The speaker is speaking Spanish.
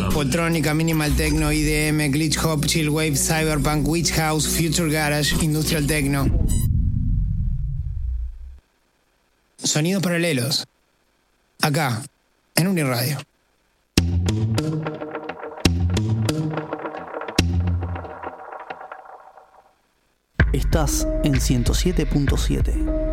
Poltrónica, Minimal Techno, IDM, Glitch Hop, Chill Wave, Cyberpunk, Witch House, Future Garage, Industrial Techno. Sonidos paralelos. Acá, en Uniradio. Estás en 107.7.